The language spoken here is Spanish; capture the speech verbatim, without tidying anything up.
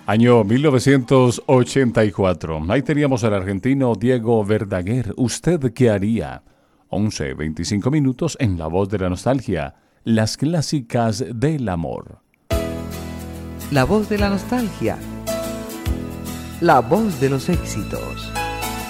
Año mil novecientos ochenta y cuatro. Ahí teníamos al argentino Diego Verdaguer. ¿Usted qué haría? once veinticinco minutos en La Voz de la Nostalgia. Las clásicas del amor. La voz de la nostalgia. La voz de los éxitos.